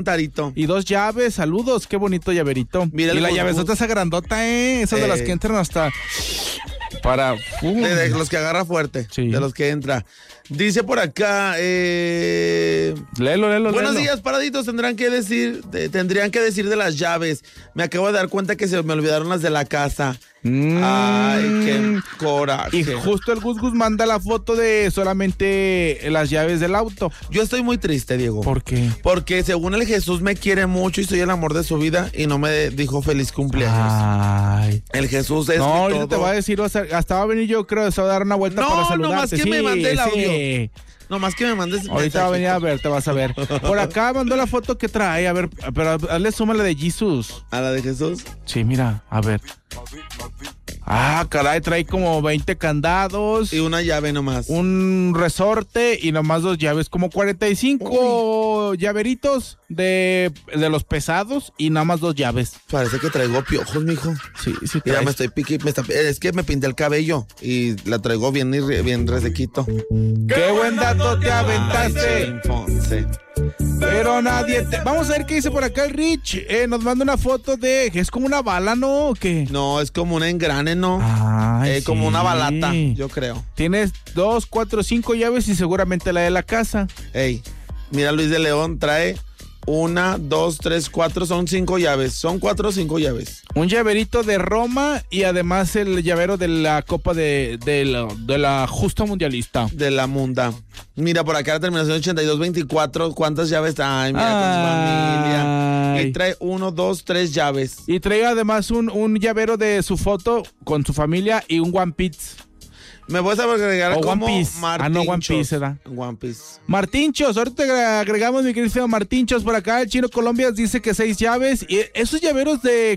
Tarito. Y 2 llaves, saludos, qué bonito llaverito. Mira y la Gus llavesota esa grandota, esas de las que entran hasta para... De los que agarra fuerte, sí. De los que entra. Dice por acá, Léelo. buenos días, paraditos, tendrían que decir de las llaves. Me acabo de dar cuenta que se me olvidaron las de la casa. Ay, qué coraje. Y justo el Gus manda la foto de solamente las llaves del auto. Yo estoy muy triste, Diego. ¿Por qué? Porque según el Jesús me quiere mucho y soy el amor de su vida y no me dijo feliz cumpleaños. Ay. El Jesús es no, todo. ahorita te va a decir, hasta va a venir yo creo, se va a dar una vuelta para saludarte. No, nomás que me mande el audio. Sí. Nomás que me mandes. Ahorita va a venir a ver, te vas a ver. Por acá mandó la foto que trae, a ver, pero hazle suma la de Jesús. ¿A la de Jesús? Sí, mira, a ver. Ah, caray, trae como 20 candados. Y una llave nomás. Un resorte y nomás 2 llaves, como 45 llaveritos de los pesados y nada más 2 llaves. Parece que traigo piojos, mijo. Sí. Mira, me estoy es que me pinté el cabello y la traigo bien resequito. ¡Qué buen dato te aventaste! Ay, pero nadie te... Vamos a ver qué dice por acá el Rich. Nos manda una foto de... ¿Es como una bala, no? ¿O qué? No, es como un engrane, ¿no? Ay, como sí. una balata, yo creo. Tienes 2, 4, 5 llaves y seguramente la de la casa. Ey, mira, Luis de León trae 1, 2, 3, 4, son 5 llaves. Son 4 o 5 llaves. Un llaverito de Roma y además el llavero de la Copa de la Justa Mundialista. De la Munda. Mira, por acá la terminación 8224. ¿Cuántas llaves? Ay, mira, con su familia. Y trae 1, 2, 3 llaves. Y trae además un llavero de su foto con su familia y un One Piece. Me puedes agregar como One Piece. Martinchos. No, One Piece era. One Piece. Martinchos, ahorita te agregamos, mi querido Martinchos, por acá. El Chino Colombia dice que 6 llaves. Y esos llaveros de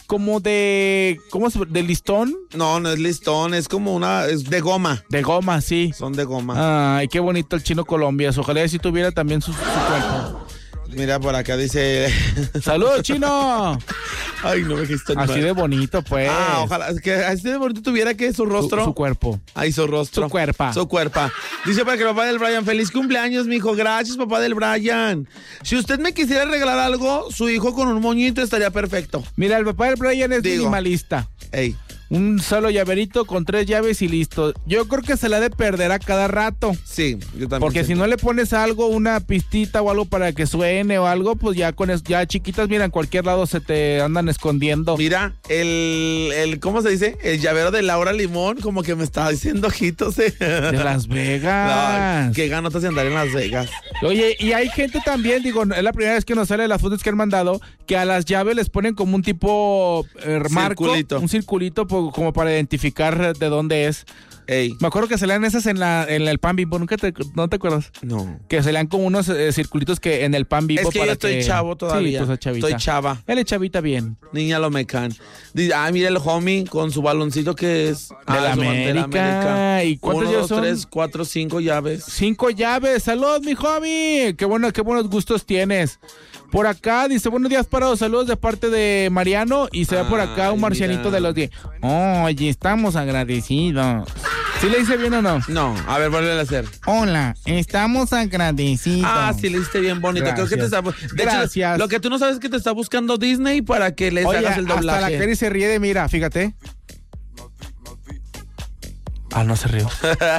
listón. No es listón, es como es de goma. De goma, sí. Son de goma. Ay, qué bonito el Chino Colombia. Ojalá si tuviera también su cuerpo. Mira, por acá dice... ¡Saludos, Chino! Ay, no me dijiste nada. Así de bonito, pues. Ojalá que así de bonito tuviera que su rostro. Su cuerpo. Ay, su rostro. Su cuerpa. Su cuerpa. Dice para que el papá del Brian, feliz cumpleaños, mijo. Gracias, papá del Brian. Si usted me quisiera regalar algo, su hijo con un moñito estaría perfecto. Mira, el papá del Brian es minimalista. Ey. Un solo llaverito con 3 llaves y listo. Yo creo que se la ha de perder a cada rato. Sí, yo también. Porque si no le pones algo, una pistita o algo para que suene o algo, pues ya con eso, ya chiquitas, mira, en cualquier lado se te andan escondiendo. Mira, ¿cómo se dice? El llavero de Laura Limón, como que me estaba diciendo ojitos, De Las Vegas. No, qué ganotas de andar en Las Vegas. Oye, y hay gente también, digo, es la primera vez que nos sale las fotos que han mandado, que a las llaves les ponen como un tipo marco, un circulito como para identificar de dónde es. Ey. Me acuerdo que salían esas en el Pan Bimbo, ¿no te acuerdas? No. Que salían como unos circulitos que en el Pan Bimbo. Es que yo estoy chavo todavía. Sí, pues, chavita. Estoy chava. Él es chavita bien. Niña lo mecan. Dice, mira el homie con su baloncito que es de la América. ¿Y cuántos ya son? 1, 2, 3, 4, 5 llaves. 5 llaves. ¡Saludos, mi homie! Qué buenos gustos tienes. Por acá dice, buenos días, parados, saludos de parte de Mariano. Y se ve por acá un marcianito de los 10. Oye, estamos agradecidos. ¿Sí le hice bien o no? No, a ver, vuelve a hacer. Hola, estamos agradecidos. Sí le hiciste bien bonito. Gracias. Creo que Gracias. Hecho, lo que tú no sabes es que te está buscando Disney para que les hagas el doblaje. Hasta la Cari se ríe de mira, fíjate. No se rió.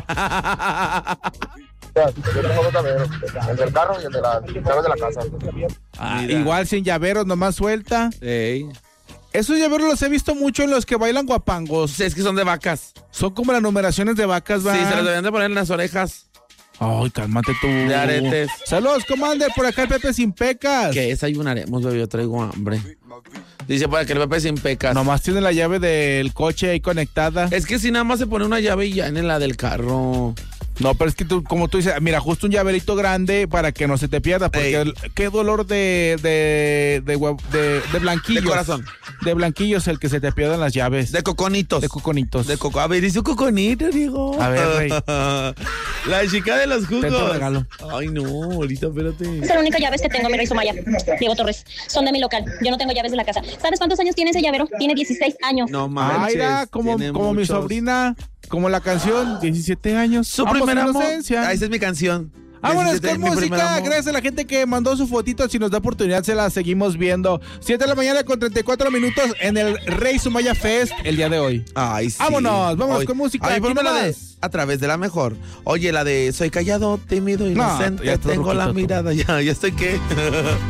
Yo tengo 2 llaveros, el del carro y el de la llave de la casa. Igual sin llaveros, nomás suelta. Ey. Esos llaveros los he visto mucho en los que bailan guapangos. Es que son de vacas. Son como las numeraciones de vacas, ¿va? Sí, se los deben de poner en las orejas. Ay, cálmate tú. De aretes. Saludos, comandante, por acá el Pepe Sin Pecas. ¿Qué desayunaremos, bebé? Yo traigo hambre. Dice por acá el Pepe Sin Pecas. Nomás tiene la llave del coche ahí conectada. Es que si nada más se pone una llave y ya en la del carro. No, pero es que tú, como tú dices, mira, justo un llaverito grande para que no se te pierda, porque qué dolor de blanquillos. De corazón. De blanquillos el que se te pierdan las llaves. De coconitos. De coconitos. A ver, dice un coconito, digo. A ver, rey. La chica de los jugos. Te regalo. Ay, no, ahorita, espérate. Es la única llaves que tengo, mi rey Sumaya. Diego Torres. Son de mi local. Yo no tengo llaves de la casa. ¿Sabes cuántos años tiene ese llavero? Tiene 16 años. No manches. Mira, como mi sobrina, como la canción, 17 años. Su primer amor. Inocencia. Esa es mi canción. Vámonos 17, con mi primer música. amor. Gracias a la gente que mandó su fotito. Si nos da oportunidad, se la seguimos viendo. 7 de la mañana con 34 minutos en el Rey Sumaya Fest el día de hoy. Ay, sí. Vámonos, vámonos con música. Ay, Aquí ponme la de nomás. A través de la mejor. Oye, la de soy callado, tímido, No, inocente, ya estás tengo la ruquito tú. mirada. Ya estoy que...